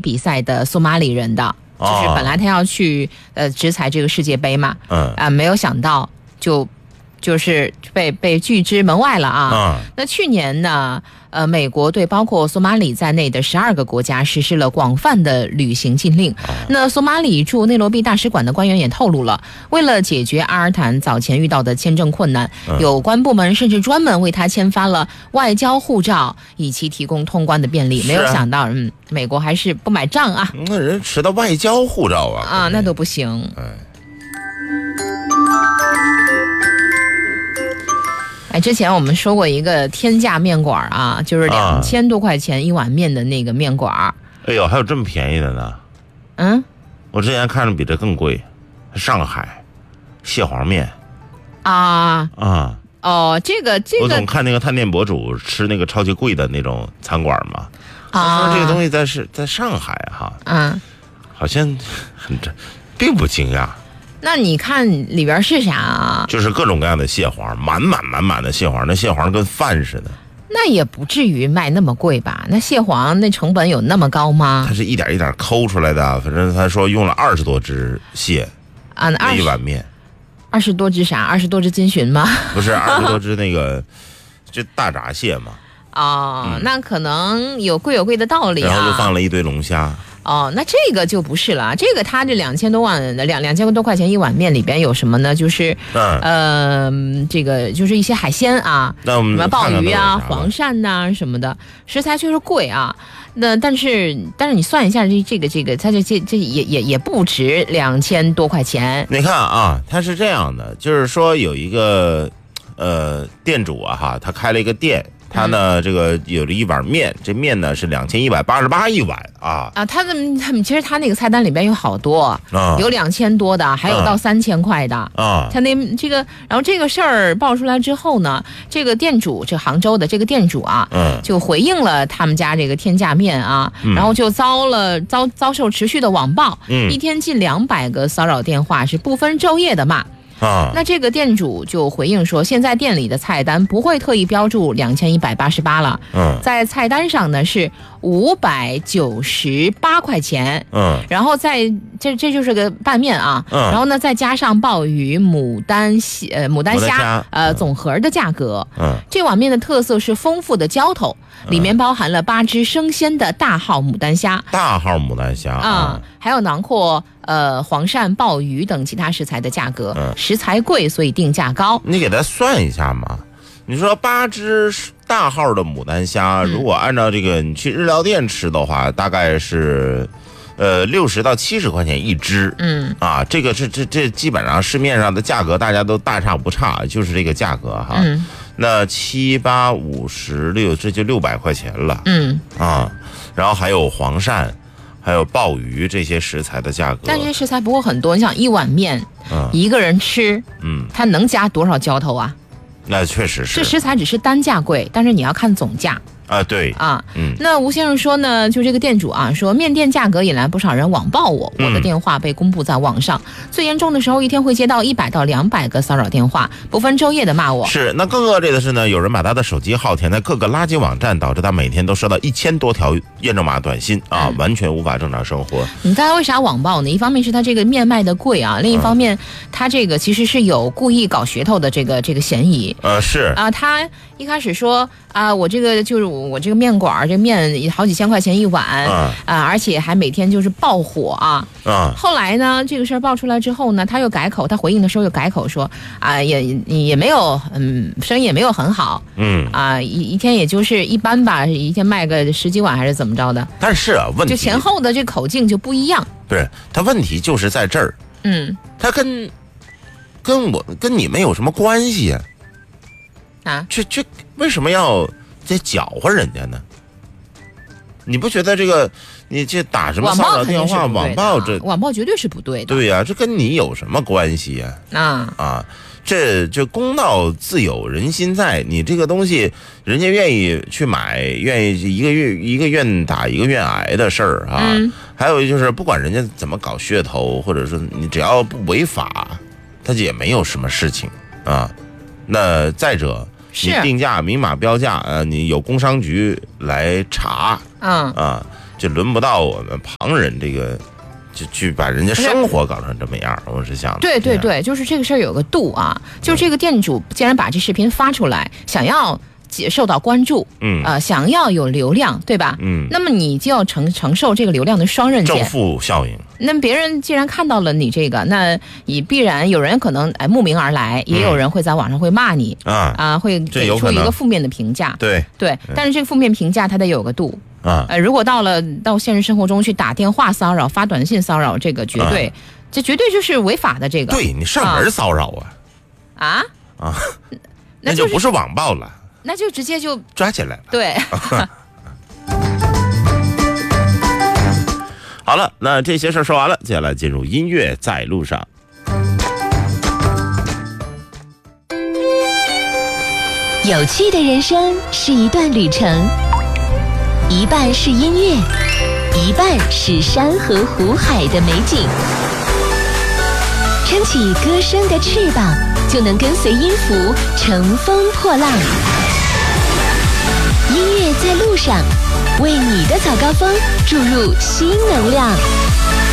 比赛的索马里人的，就是本来他要去执裁这个世界杯嘛，没有想到就是被拒之门外了啊。那去年呢，美国对包括索马里在内的12个国家实施了广泛的旅行禁令。那索马里驻内罗毕大使馆的官员也透露了，为了解决阿尔坦早前遇到的签证困难，有关部门甚至专门为他签发了外交护照，以其提供通关的便利。没有想到，美国还是不买账啊！ 那人持到外交护照啊， 那都不行。之前我们说过一个天价面馆啊，就是2000多块钱一碗面的那个面馆。 哎呦，还有这么便宜的呢？我之前看着比这更贵，上海蟹黄面这个我总看那个探店博主吃那个超级贵的那种餐馆嘛，他说这个东西在上海好像并不惊讶。 那你看里边是啥啊？ 就是各种各样的蟹黄，满满的蟹黄，那蟹黄跟饭似的。 那也不至于卖那么贵吧？那蟹黄那成本有那么高吗？ 它是一点一点抠出来的，反正他说用了20多只蟹那一碗面。 20多只啥？20多只金鲟吗？ 不是，20多只那个就大闸蟹嘛。 那可能有贵的道理啊。 然后就放了一堆龙虾。 那这个就不是了，这个它这2000多万的2000多块钱一碗面里边有什么呢？就是这个就是一些海鲜啊， 那我们什么鲍鱼啊、黄鳝呐什么的，食材确实贵啊。那但是你算一下这个，它这也不值2000多块钱。 你看啊，它是这样的，就是说有一个店主啊他开了一个店。他呢，这个有了一碗面，这面呢是2188一碗啊。他其实他那个菜单里边有好多，有2000多的，还有到3000块的啊。他然后这个事儿爆出来之后呢，这个店主，这杭州的这个店主啊，就回应了他们家这个天价面啊，然后就遭受持续的网暴，一天近200个骚扰电话，是不分昼夜的骂。那这个店主就回应说，现在店里的菜单不会特意标注2188了，在菜单上呢是598块钱，然后这就是个拌面啊，然后呢再加上鲍鱼、牡丹虾总和的价格，这碗面的特色是丰富的浇头，里面包含了8只生鲜的大号牡丹虾，还有囊括黄鳝、鲍鱼等其他食材的价格，食材贵，所以定价高。 你给他算一下嘛，你说8只大号的牡丹虾，如果按照这个你去日料店吃的话，大概是60到70块钱一只，这个这基本上市面上的价格大家都大差不差，就是这个价格哈。那7、8、56，这就600块钱了，然后还有黄鳝。还有鲍鱼这些食材的价格， 但这些食材不会很多。你想一碗面，一个人吃，它能加多少浇头啊？ 那确实是。 这食材只是单价贵，但是你要看总价。 对那吴先生说呢，就这个店主啊，说面店价格引来不少人网暴我，我的电话被公布在网上，最严重的时候一天会接到100到200个骚扰电话，不分昼夜的骂我。 是，那更恶劣的是呢，有人把他的手机号填在各个垃圾网站，导致他每天都收到1000多条验证码短信完全无法正常生活。 你知道他为啥网暴呢？一方面是他这个面卖的贵啊，另一方面他这个其实是有故意搞噱头的这个嫌疑。 是他一开始说我这个就是我这个面馆，这面好几千块钱一碗而且还每天就是爆火后来呢，这个事儿爆出来之后呢，他又改口，他回应的时候又改口说也没有生意也没有很好一天也就是一般吧，一天卖个10几碗还是怎么着的。 但是问题就前后的这口径就不一样。 不是，他问题就是在这儿，他跟你们有什么关系这为什么要再搅和人家呢？你不觉得这个你这打什么骚扰电话网暴，这网暴绝对是不对的。 对呀，这跟你有什么关系呀？这就公道自有人心在，你这个东西人家愿意去买，愿意一个愿打一个愿挨的事儿还有就是不管人家怎么搞噱头，或者说你只要不违法，他也没有什么事情那再者，你定价明码标价你有工商局来查就轮不到我们旁人这个。就去把人家生活搞成这么样，我是想。 对对对，就是这个事儿有个度啊。就这个店主既然把这视频发出来，想要受到关注，想要有流量，对吧？那么你就要承受这个流量的双刃剑， 正负效应。 那别人既然看到了你这个，那你必然有人可能慕名而来，也有人会在网上会骂你会给出一个负面的评价。 对， 但是这个负面评价它得有个度。如果到现实生活中去打电话骚扰、发短信骚扰，这个绝对，这绝对就是违法的。这个， 对你上门骚扰那就不是网暴了， 那就直接就抓起来了。 对。 好了，那这些事儿说完了，接下来进入音乐在路上。 有趣的人生是一段旅程。一半是音乐，一半是山河湖海的美景。撑起歌声的翅膀，就能跟随音符乘风破浪。音乐在路上，为你的早高峰注入新能量。